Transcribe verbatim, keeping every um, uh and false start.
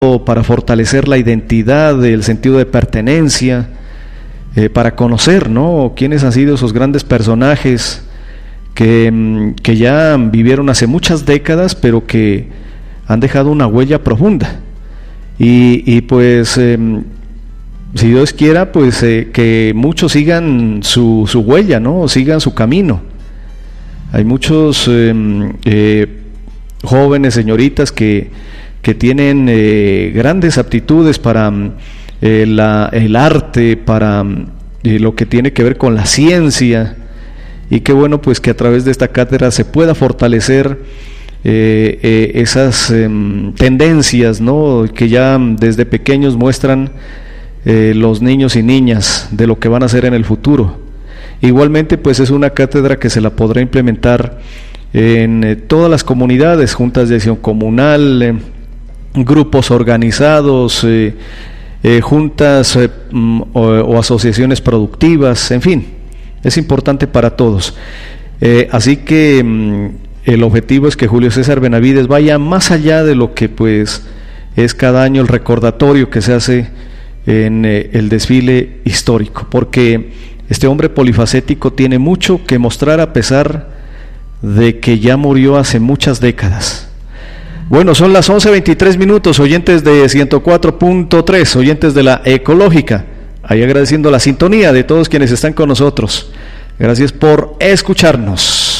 para fortalecer la identidad, el sentido de pertenencia, eh, para conocer, ¿no?, quiénes han sido esos grandes personajes que, que ya vivieron hace muchas décadas, pero que han dejado una huella profunda. Y, y pues, eh, si Dios quiera, pues eh, que muchos sigan su, su huella, ¿no?, sigan su camino. Hay muchos eh, eh, jóvenes, señoritas que que tienen eh, grandes aptitudes para eh, la, el arte, para eh, lo que tiene que ver con la ciencia, y qué bueno pues que a través de esta cátedra se pueda fortalecer eh, eh, esas eh, tendencias, ¿no?, que ya desde pequeños muestran eh, los niños y niñas de lo que van a hacer en el futuro. Igualmente pues es una cátedra que se la podrá implementar en eh, todas las comunidades, juntas de acción comunal, eh, grupos organizados, eh, eh, juntas eh, o, o asociaciones productivas, en fin, es importante para todos. Eh, así que mm, el objetivo es que Julio César Benavides vaya más allá de lo que pues es cada año el recordatorio que se hace en eh, el desfile histórico, porque este hombre polifacético tiene mucho que mostrar a pesar de que ya murió hace muchas décadas. Bueno, son las once veintitrés minutos, oyentes de ciento cuatro punto tres, oyentes de la Ecológica, ahí agradeciendo la sintonía de todos quienes están con nosotros. Gracias por escucharnos.